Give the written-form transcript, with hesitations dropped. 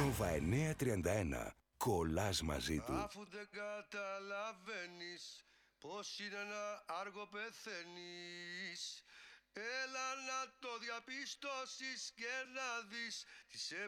Νόβα 931. Κολλάς μαζί του. Αφού δεν καταλαβαίνεις πως είναι ένα άργο πεθαίνεις, έλα να το διαπιστώσεις και να δεις τι σε